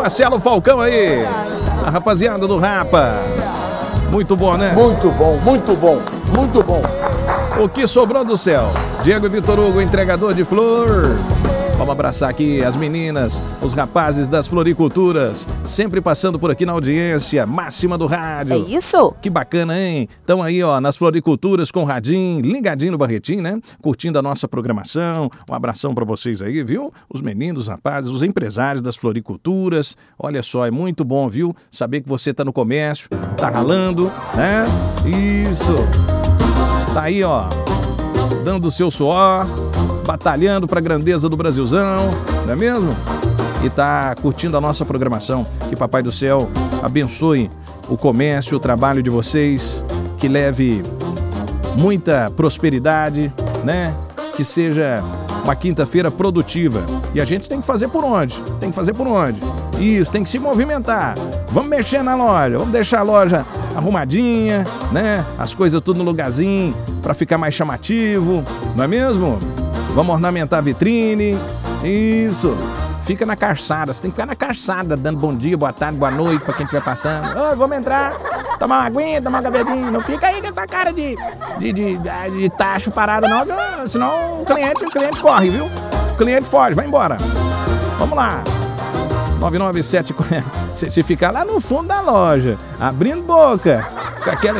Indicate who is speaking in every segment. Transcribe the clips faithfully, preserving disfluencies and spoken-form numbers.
Speaker 1: Marcelo Falcão aí. A rapaziada do Rapa. Muito bom, né?
Speaker 2: Muito bom, muito bom, muito bom.
Speaker 1: O que sobrou do céu? Diego Vitor Hugo, entregador de flor. Vamos abraçar aqui as meninas, os rapazes das floriculturas, sempre passando por aqui na audiência máxima do rádio.
Speaker 3: É isso?
Speaker 1: Que bacana, hein? Estão aí, ó, nas floriculturas com o radinho, ligadinho no Barretim, né? Curtindo a nossa programação. Um abração pra vocês aí, viu? Os meninos, os rapazes, os empresários das floriculturas. Olha só, é muito bom, viu? Saber que você tá no comércio, tá ralando, né? Isso. Tá aí, ó, dando o seu suor, batalhando para a grandeza do Brasilzão, não é mesmo? E tá curtindo a nossa programação. Que Papai do Céu abençoe o comércio, o trabalho de vocês, que leve muita prosperidade, né? Que seja uma quinta-feira produtiva. E a gente tem que fazer por onde? Tem que fazer por onde? Isso, tem que se movimentar. Vamos mexer na loja, vamos deixar a loja arrumadinha, né? As coisas tudo no lugarzinho, para ficar mais chamativo, não é mesmo? Vamos ornamentar a vitrine, isso. Fica na calçada, você tem que ficar na calçada, dando bom dia, boa tarde, boa noite para quem estiver passando. Oi, vamos entrar, tomar uma aguinha, tomar um cafezinho. Não fica aí com essa cara de, de, de, de, de tacho parado não, senão o cliente, o cliente corre, viu? O cliente foge, vai embora. Vamos lá. nove nove sete, se, se ficar lá no fundo da loja, abrindo boca, com aquela...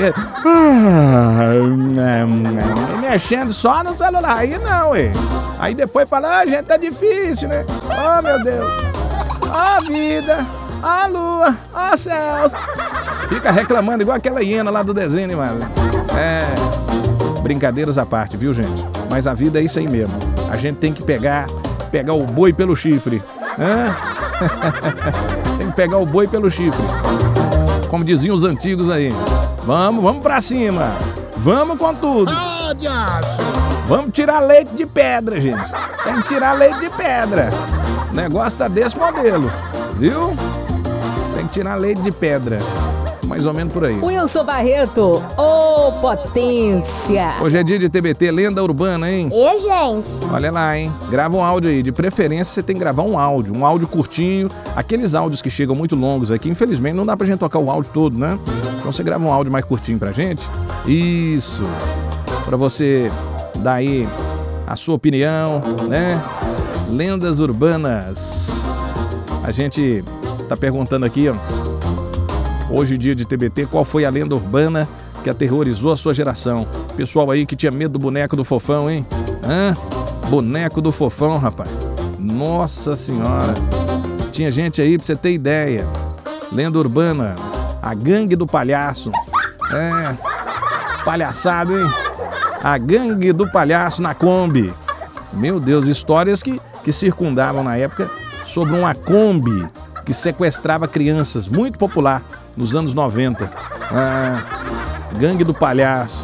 Speaker 1: mexendo só no celular, aí não, ué. Aí depois fala, ah, gente, tá difícil, né? Oh, meu Deus. Ó, oh, vida. Ó, oh, lua. Ó, oh, céus. Fica reclamando igual aquela hiena lá do desenho, mano. É... Brincadeiras à parte, viu, gente? Mas a vida é isso aí mesmo. A gente tem que pegar, pegar o boi pelo chifre. Hã? Tem que pegar o boi pelo chifre. Como diziam os antigos aí. Vamos, vamos pra cima. Vamos com tudo. Vamos tirar leite de pedra, gente. Tem que tirar leite de pedra. O negócio tá desse modelo, viu? Tem que tirar leite de pedra. Mais ou menos por aí.
Speaker 3: Wilson Barreto, ô oh, potência!
Speaker 1: Hoje é dia de T B T, lenda urbana, hein?
Speaker 4: E, gente?
Speaker 1: Olha lá, hein? Grava um áudio aí. De preferência, você tem que gravar um áudio. Um áudio curtinho. Aqueles áudios que chegam muito longos aqui, infelizmente, não dá pra gente tocar o áudio todo, né? Então você grava um áudio mais curtinho pra gente. Isso. Pra você dar aí a sua opinião, né? Lendas urbanas. A gente tá perguntando aqui, ó. Hoje, dia de T B T, qual foi a lenda urbana que aterrorizou a sua geração? Pessoal aí que tinha medo do boneco do Fofão, hein? Hã? Boneco do Fofão, rapaz. Nossa Senhora. Tinha gente aí, pra você ter ideia. Lenda urbana. A gangue do palhaço. É. Palhaçada, hein? A gangue do palhaço na Kombi. Meu Deus, histórias que, que circundavam na época sobre uma Kombi que sequestrava crianças. Muito popular. Nos anos noventa. Ah, gangue do palhaço.